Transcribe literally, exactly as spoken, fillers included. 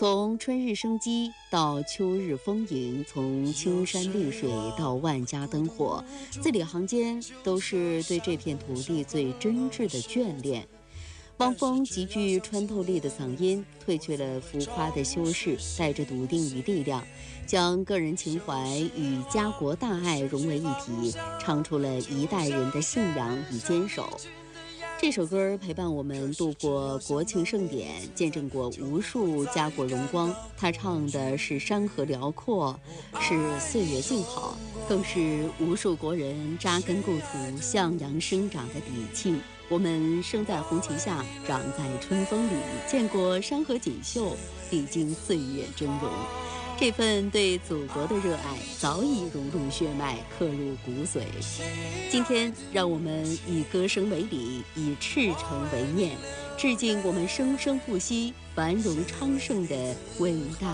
从春日生机到秋日丰盈，从青山绿水到万家灯火，字里行间都是对这片土地最真挚的眷恋。汪峰极具穿透力的嗓音，褪去了浮夸的修饰，带着笃定与力量，将个人情怀与家国大爱融为一体，唱出了一代人的信仰与坚守。这首歌陪伴我们度过国庆盛典，见证过无数家国荣光。他唱的是山河辽阔，是岁月静好，更是无数国人扎根故土、向阳生长的底气。我们生在红旗下，长在春风里，见过山河锦绣，历经岁月峥嵘。这份对祖国的热爱早已融入血脉，刻入骨髓。今天让我们以歌声为礼，以赤诚为念，致敬我们生生不息、繁荣昌盛的伟大